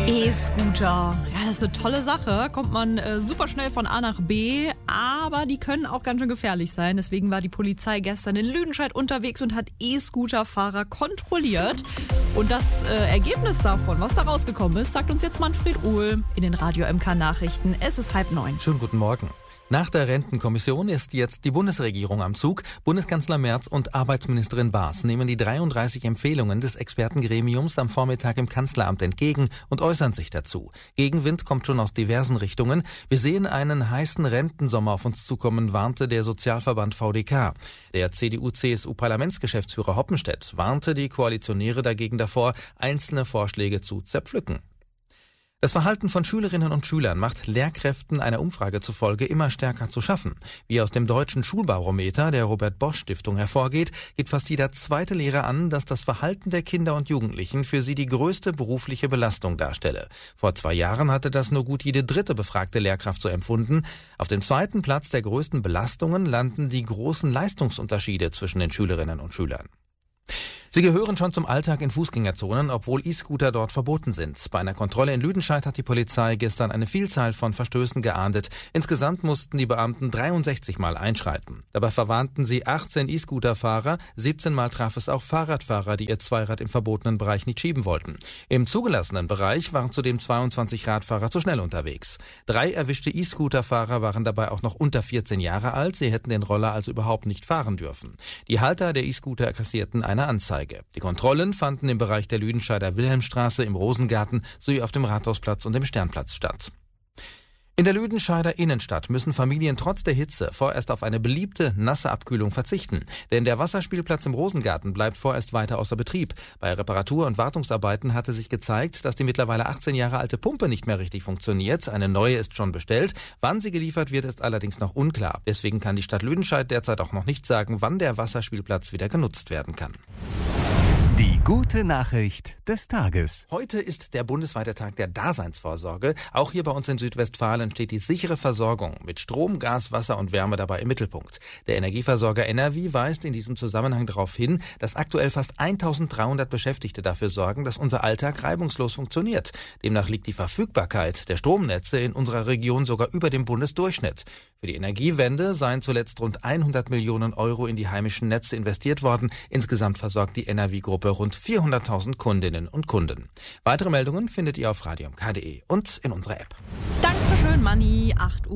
E-Scooter, ja, das ist eine tolle Sache. Kommt man super schnell von A nach B, aber die können auch ganz schön gefährlich sein. Deswegen war die Polizei gestern in Lüdenscheid unterwegs und hat E-Scooter-Fahrer kontrolliert. Und das Ergebnis davon, was da rausgekommen ist, sagt uns jetzt Manfred Uhl in den Radio MK Nachrichten. Es ist 8:30. Schönen guten Morgen. Nach der Rentenkommission ist jetzt die Bundesregierung am Zug. Bundeskanzler Merz und Arbeitsministerin Baas nehmen die 33 Empfehlungen des Expertengremiums am Vormittag im Kanzleramt entgegen und äußern sich dazu. Gegenwind kommt schon aus diversen Richtungen. Wir sehen einen heißen Rentensommer auf uns zukommen, warnte der Sozialverband VDK. Der CDU-CSU-Parlamentsgeschäftsführer Hoppenstedt warnte die Koalitionäre dagegen davor, einzelne Vorschläge zu zerpflücken. Das Verhalten von Schülerinnen und Schülern macht Lehrkräften einer Umfrage zufolge immer stärker zu schaffen. Wie aus dem deutschen Schulbarometer der Robert-Bosch-Stiftung hervorgeht, gibt fast jeder zweite Lehrer an, dass das Verhalten der Kinder und Jugendlichen für sie die größte berufliche Belastung darstelle. Vor 2 Jahren hatte das nur gut jede dritte befragte Lehrkraft so empfunden. Auf dem zweiten Platz der größten Belastungen landen die großen Leistungsunterschiede zwischen den Schülerinnen und Schülern. Sie gehören schon zum Alltag in Fußgängerzonen, obwohl E-Scooter dort verboten sind. Bei einer Kontrolle in Lüdenscheid hat die Polizei gestern eine Vielzahl von Verstößen geahndet. Insgesamt mussten die Beamten 63 Mal einschreiten. Dabei verwarnten sie 18 E-Scooter-Fahrer, 17 Mal traf es auch Fahrradfahrer, die ihr Zweirad im verbotenen Bereich nicht schieben wollten. Im zugelassenen Bereich waren zudem 22 Radfahrer zu schnell unterwegs. 3 erwischte E-Scooter-Fahrer waren dabei auch noch unter 14 Jahre alt. Sie hätten den Roller also überhaupt nicht fahren dürfen. Die Halter der E-Scooter kassierten eine Anzeige. Die Kontrollen fanden im Bereich der Lüdenscheider Wilhelmstraße, im Rosengarten sowie auf dem Rathausplatz und dem Sternplatz statt. In der Lüdenscheider Innenstadt müssen Familien trotz der Hitze vorerst auf eine beliebte nasse Abkühlung verzichten. Denn der Wasserspielplatz im Rosengarten bleibt vorerst weiter außer Betrieb. Bei Reparatur- und Wartungsarbeiten hatte sich gezeigt, dass die mittlerweile 18 Jahre alte Pumpe nicht mehr richtig funktioniert. Eine neue ist schon bestellt. Wann sie geliefert wird, ist allerdings noch unklar. Deswegen kann die Stadt Lüdenscheid derzeit auch noch nicht sagen, wann der Wasserspielplatz wieder genutzt werden kann. Die gute Nachricht des Tages. Heute ist der bundesweite Tag der Daseinsvorsorge. Auch hier bei uns in Südwestfalen steht die sichere Versorgung mit Strom, Gas, Wasser und Wärme dabei im Mittelpunkt. Der Energieversorger NRW weist in diesem Zusammenhang darauf hin, dass aktuell fast 1300 Beschäftigte dafür sorgen, dass unser Alltag reibungslos funktioniert. Demnach liegt die Verfügbarkeit der Stromnetze in unserer Region sogar über dem Bundesdurchschnitt. Für die Energiewende seien zuletzt rund 100 Millionen Euro in die heimischen Netze investiert worden. Insgesamt versorgt die NRW-Gruppe rund 400.000 Kundinnen und Kunden. Weitere Meldungen findet ihr auf radiomk.de und in unserer App. Dankeschön, Manni.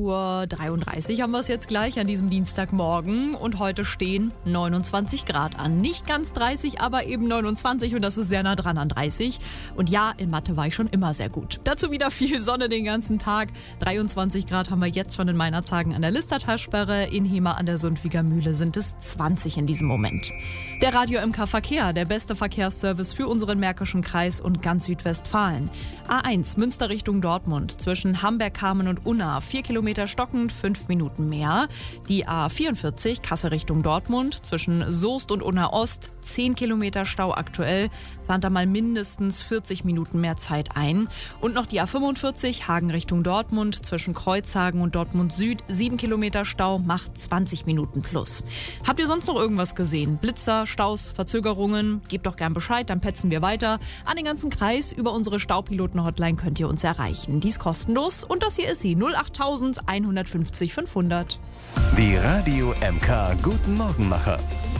8:33 haben wir es jetzt gleich an diesem Dienstagmorgen. Und heute stehen 29 Grad an. Nicht ganz 30, aber eben 29 und das ist sehr nah dran an 30. Und ja, in Mathe war ich schon immer sehr gut. Dazu wieder viel Sonne den ganzen Tag. 23 Grad haben wir jetzt schon in Meinerzhagen an der Listertalsperre. In Hema an der Sundwiger Mühle sind es 20 in diesem Moment. Der Radio MK Verkehr, der beste Verkehrsservice für unseren Märkischen Kreis und ganz Südwestfalen. A1 Münster Richtung Dortmund zwischen Hamberg-Kamen und Unna 4 Kilometer stockend, 5 Minuten mehr. Die A44 Kassel Richtung Dortmund zwischen Soest und Unna Ost 10 Kilometer Stau aktuell. Plant da mal mindestens 40 Minuten mehr Zeit ein. Und noch die A45 Hagen Richtung Dortmund zwischen Kreuzhagen und Dortmund Süd 7 Kilometer Stau, macht 20 Minuten plus. Habt ihr sonst noch irgendwas gesehen? Blitzer, Staus, Verzögerungen? Gebt doch gern Bescheid, dann petzen wir weiter. An den ganzen Kreis über unsere Staupiloten-Hotline könnt ihr uns erreichen. Die ist kostenlos und das hier ist sie 08150 150 500. Die Radio MK Guten Morgenmacher.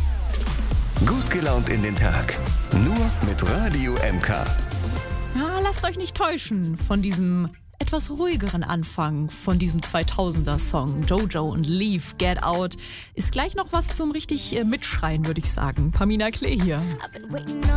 Gut gelaunt in den Tag. Nur mit Radio MK. Ja, lasst euch nicht täuschen von diesem etwas ruhigeren Anfang von diesem 2000er-Song. Jojo und Leave, Get Out. Ist gleich noch was zum richtig Mitschreien, würde ich sagen. Pamina Klee hier.